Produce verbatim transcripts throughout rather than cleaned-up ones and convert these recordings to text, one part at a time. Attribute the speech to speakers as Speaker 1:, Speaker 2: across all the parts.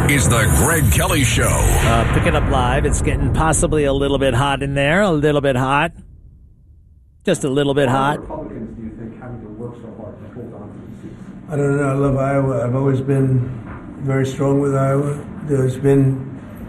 Speaker 1: is the Greg Kelly Show.
Speaker 2: Uh, pick it up live. It's getting possibly a little bit hot in there. A little bit hot. Just a little bit hot.
Speaker 3: Republicans do you think having to work so hard to hold on to the seats?
Speaker 4: I don't know. I love Iowa. I've always been very strong with Iowa. There's been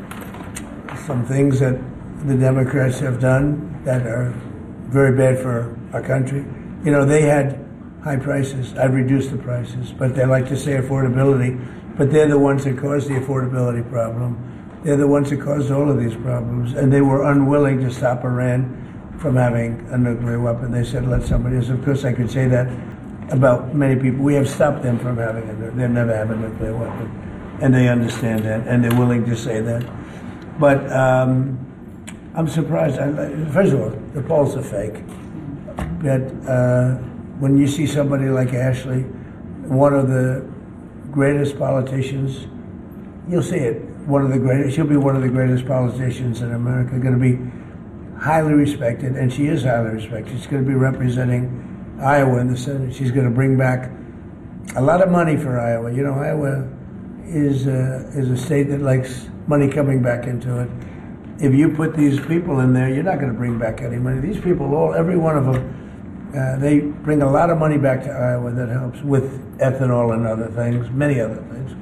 Speaker 4: some things that the Democrats have done that are very bad for our country. You know, they had high prices. I've reduced the prices, but they like to say affordability. But they're the ones that caused the affordability problem. They're the ones that caused all of these problems. And they were unwilling to stop Iran from having a nuclear weapon. They said, let somebody else. Of course, I could say that about many people. We have stopped them from having a They'll never have a nuclear weapon. And they understand that, and they're willing to say that. But um, I'm surprised. I, first of all, the polls are fake. But uh, when you see somebody like Ashley, one of the greatest politicians, you'll see it. One of the greatest. She'll be one of the greatest politicians in America. Going to be highly respected, and she is highly respected. She's going to be representing Iowa in the Senate. She's going to bring back a lot of money for Iowa. You know, Iowa is uh, is a state that likes money coming back into it. If you put these people in there, you're not going to bring back any money. These people, all every one of them. Uh, they bring a lot of money back to Iowa that helps with ethanol and other things, many other things.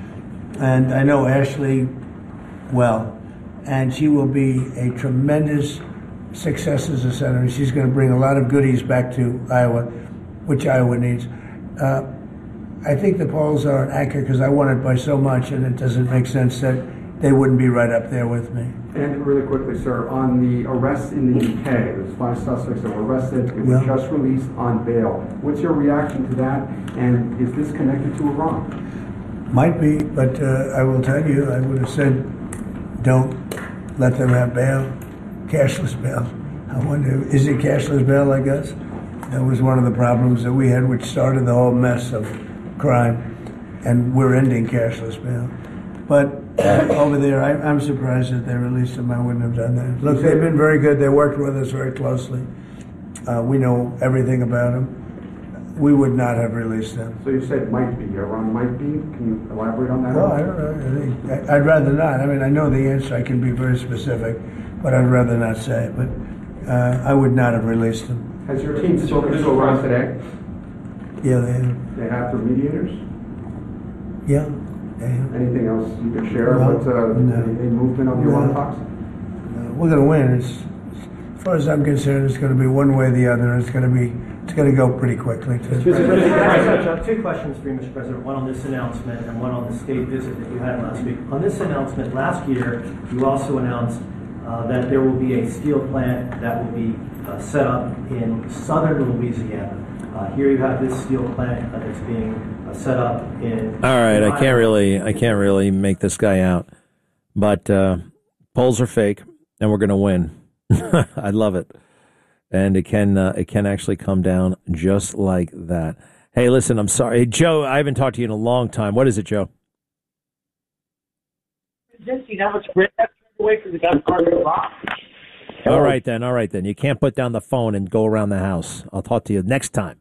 Speaker 4: And I know Ashley well, and she will be a tremendous success as a senator. She's going to bring a lot of goodies back to Iowa, which Iowa needs. Uh, I think the polls aren't accurate because I won it by so much, and it doesn't make sense that they wouldn't be right up there with me.
Speaker 3: And really quickly, sir, on the arrest in the U K, there's five suspects that were arrested. It was
Speaker 4: Yeah.
Speaker 3: just released on bail. What's your reaction to that? And is this connected to Iran?
Speaker 4: Might be, but uh, I will tell you, I would have said, don't let them have bail, cashless bail. I wonder, is it cashless bail, I guess? That was one of the problems that we had, which started the whole mess of crime, and we're ending cashless bail. But uh, over there, I, I'm surprised that they released them. I wouldn't have done that. Look, they've been very good. They worked with us very closely. Uh, we know everything about them. We would not have released them.
Speaker 3: So you said might be, Iran might be. Can you elaborate on that?
Speaker 4: Well, I don't know. I think, I'd rather not. I mean, I know the answer. I can be very specific, but I'd rather not say it. But uh, I would not have released them.
Speaker 3: Has your team spoken to Iran today?
Speaker 4: Yeah, they have.
Speaker 3: They have their mediators?
Speaker 4: Yeah, they have.
Speaker 3: Anything else you could share
Speaker 4: No,
Speaker 3: about uh,
Speaker 4: no.
Speaker 3: a movement on the Iran
Speaker 4: No.
Speaker 3: talks?
Speaker 4: Uh, we're going to win. It's, as far as I'm concerned, it's going to be one way or the other. It's going to be. It's going to go pretty quickly. Too.
Speaker 5: Mister President, two questions for you, Mister President. One on this announcement and one on the state visit that you had last week. On this announcement, last year, you also announced uh, that there will be a steel plant that will be uh, set up in southern Louisiana. Uh, here you have this steel plant that's being uh, set up in.
Speaker 2: All right, I can't really, I can't really make this guy out, but uh, polls are fake, and we're going to win. I love it. And it can uh, it can actually come down just like that. Hey, listen, I'm sorry. Hey, Joe, I haven't talked to you in a long time. What is it, Joe?
Speaker 6: Just see how much bread that's away from the gun part of the box.
Speaker 2: All right, then. All right, then. You can't put down the phone and go around the house. I'll talk to you next time.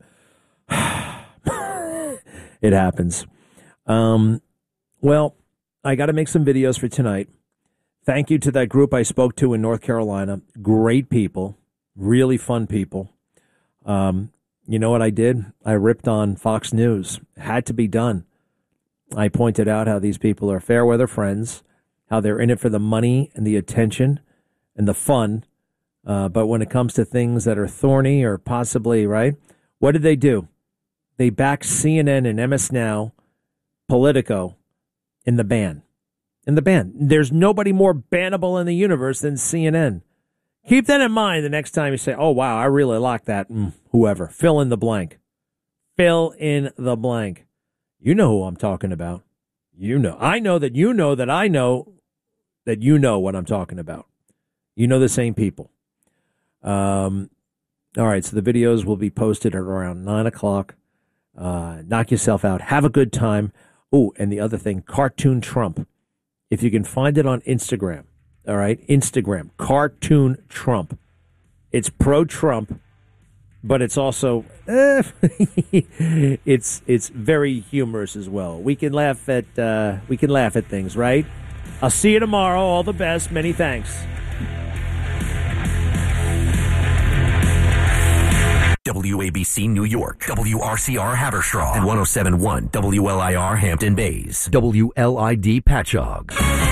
Speaker 2: It happens. Um, well, I got to make some videos for tonight. Thank you to that group I spoke to in North Carolina. Great people. Really fun people. Um, you know what I did? I ripped on Fox News. Had to be done. I pointed out how these people are fair weather friends, how they're in it for the money and the attention and the fun. Uh, but when it comes to things that are thorny or possibly, right, what did they do? They backed C N N and M S Now, Politico, in the ban. In the ban. There's nobody more bannable in the universe than C N N. Keep that in mind the next time you say, oh, wow, I really like that. Mm, whoever. Fill in the blank. Fill in the blank. You know who I'm talking about. You know. I know that you know that I know that you know what I'm talking about. You know the same people. Um, all right, so the videos will be posted at around nine o'clock. Uh, knock yourself out. Have a good time. Oh, and the other thing, Cartoon Trump. If you can find it on Instagram. All right, Instagram, Cartoon Trump. It's pro-Trump, but it's also uh, it's it's very humorous as well. We can laugh at uh, we can laugh at things, right? I'll see you tomorrow. All the best. Many thanks.
Speaker 1: W A B C New York, W R C R Haverstraw, and one oh seven point one W L I R Hampton Bays, W L I D Patchogue.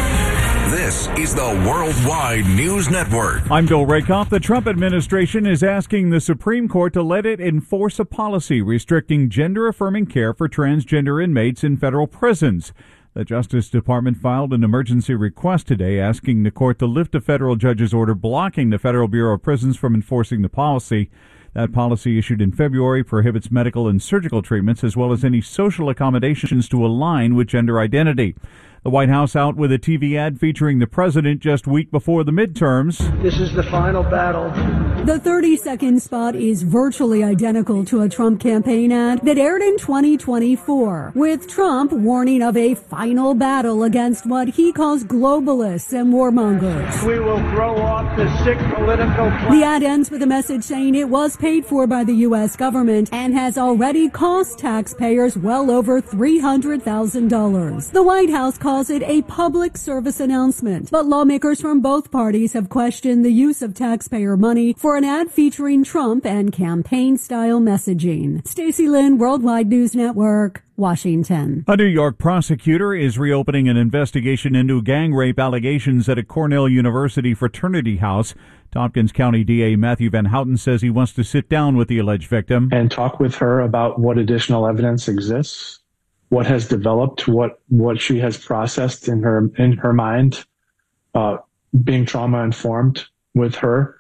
Speaker 1: This is the Worldwide News Network.
Speaker 7: I'm Bill Rakoff. The Trump administration is asking the Supreme Court to let it enforce a policy restricting gender-affirming care for transgender inmates in federal prisons. The Justice Department filed an emergency request today asking the court to lift a federal judge's order blocking the Federal Bureau of Prisons from enforcing the policy. That policy, issued in February, prohibits medical and surgical treatments as well as any social accommodations to align with gender identity. The White House out with a T V ad featuring the president just week before the midterms.
Speaker 8: This is the final battle.
Speaker 9: The thirty-second spot is virtually identical to a Trump campaign ad that aired in twenty twenty-four, with Trump warning of a final battle against what he calls globalists and warmongers.
Speaker 8: We will throw off the sick political plan.
Speaker 9: The ad ends with a message saying it was paid for by the U S government and has already cost taxpayers well over three hundred thousand dollars. The White House calls it a public service announcement, but lawmakers from both parties have questioned the use of taxpayer money for an ad featuring Trump and campaign-style messaging. Stacey Lynn, Worldwide News Network, Washington.
Speaker 7: A New York prosecutor is reopening an investigation into gang rape allegations at a Cornell University fraternity house. Tompkins County D A Matthew Van Houten says he wants to sit down with the alleged victim
Speaker 10: and talk with her about what additional evidence exists, what has developed, what what she has processed in her in her mind, uh, being trauma informed with her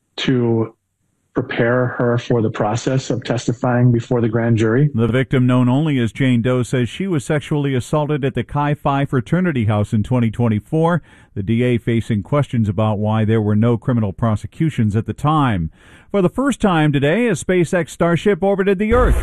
Speaker 10: to prepare her for the process of testifying before the grand jury.
Speaker 7: The victim, known only as Jane Doe, says she was sexually assaulted at the Chi Phi fraternity house in twenty twenty-four. The D A facing questions about why there were no criminal prosecutions at the time. For the first time today, a SpaceX Starship orbited the Earth.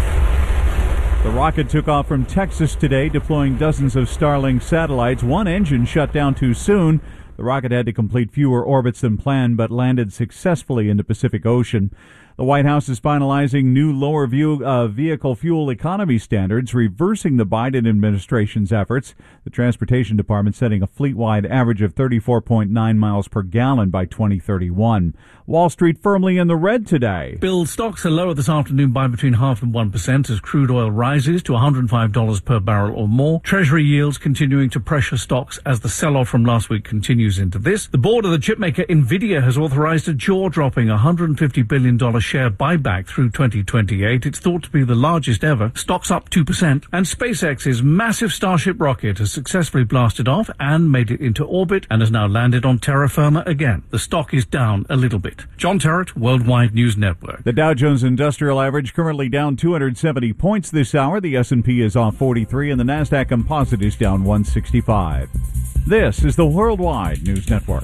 Speaker 7: The rocket took off from Texas today, deploying dozens of Starlink satellites. One engine shut down too soon. The rocket had to complete fewer orbits than planned, but landed successfully in the Pacific Ocean. The White House is finalizing new lower view, uh, vehicle fuel economy standards, reversing the Biden administration's efforts. The Transportation Department setting a fleet-wide average of thirty-four point nine miles per gallon by twenty thirty-one. Wall Street firmly in the red today.
Speaker 11: Bill, stocks are lower this afternoon by between half and one percent as crude oil rises to one hundred five dollars per barrel or more. Treasury yields continuing to pressure stocks as the sell-off from last week continues into this. The board of the chipmaker Nvidia has authorized a jaw-dropping one hundred fifty billion dollars share buyback through twenty twenty-eight. It's thought to be the largest ever. Stocks up two percent. And SpaceX's massive Starship rocket has successfully blasted off and made it into orbit and has now landed on terra firma again. The stock is down a little bit. John Terrett, Worldwide News Network.
Speaker 7: The Dow Jones Industrial Average currently down two hundred seventy points this hour. The S and P is off forty-three and the Nasdaq Composite is down one sixty-five. This is the Worldwide News Network.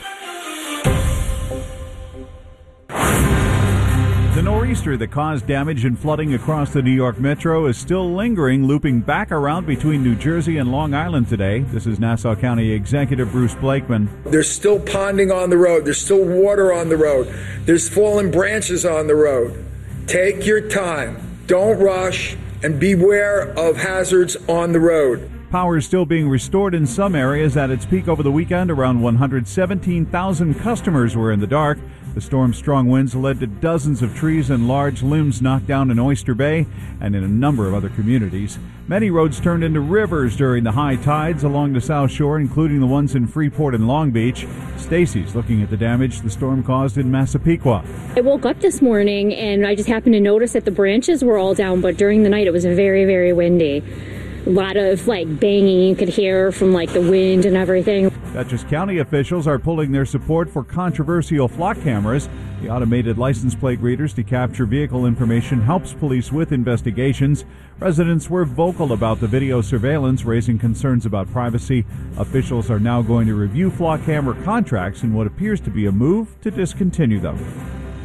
Speaker 7: The nor'easter that caused damage and flooding across the New York Metro is still lingering, looping back around between New Jersey and Long Island today. This is Nassau County Executive Bruce Blakeman.
Speaker 12: There's still ponding on the road. There's still water on the road. There's fallen branches on the road. Take your time. Don't rush, and beware of hazards on the road.
Speaker 7: Power is still being restored in some areas. At its peak over the weekend, around one hundred seventeen thousand customers were in the dark. The storm's strong winds led to dozens of trees and large limbs knocked down in Oyster Bay and in a number of other communities. Many roads turned into rivers during the high tides along the South Shore, including the ones in Freeport and Long Beach. Stacy's looking at the damage the storm caused in Massapequa.
Speaker 13: I woke up this morning and I just happened to notice that the branches were all down, but during the night it was very, very windy. A lot of like banging you could hear from like the wind and everything.
Speaker 7: Dutchess County officials are pulling their support for controversial flock cameras. The automated license plate readers to capture vehicle information helps police with investigations. Residents were vocal about the video surveillance, raising concerns about privacy. Officials are now going to review flock camera contracts in what appears to be a move to discontinue them.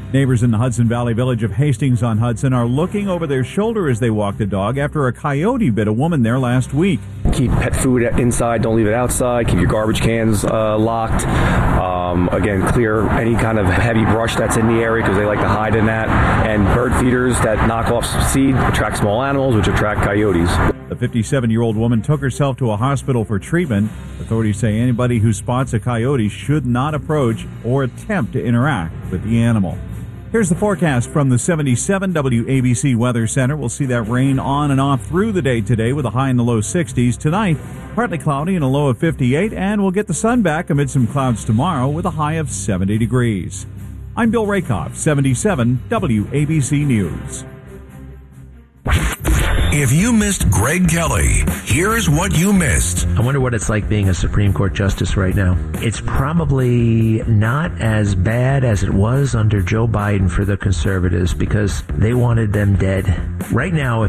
Speaker 7: Neighbors in the Hudson Valley village of Hastings-on-Hudson are looking over their shoulder as they walk the dog after a coyote bit a woman there last week.
Speaker 14: Keep pet food inside, don't leave it outside. Keep your garbage cans uh, locked. Um, again, clear any kind of heavy brush that's in the area because they like to hide in that. And bird feeders that knock off seed attract small animals, which attract coyotes.
Speaker 7: The fifty-seven-year-old woman took herself to a hospital for treatment. Authorities say anybody who spots a coyote should not approach or attempt to interact with the animal. Here's the forecast from the seventy-seven W A B C Weather Center. We'll see that rain on and off through the day today with a high in the low sixties. Tonight, partly cloudy and a low of fifty-eight, and we'll get the sun back amid some clouds tomorrow with a high of seventy degrees. I'm Bill Rakoff, seventy-seven W A B C News.
Speaker 1: If you missed Greg Kelly, here's what you missed.
Speaker 15: I wonder what it's like being a Supreme Court justice right now. It's probably not as bad as it was under Joe Biden for the conservatives because they wanted them dead. Right now, if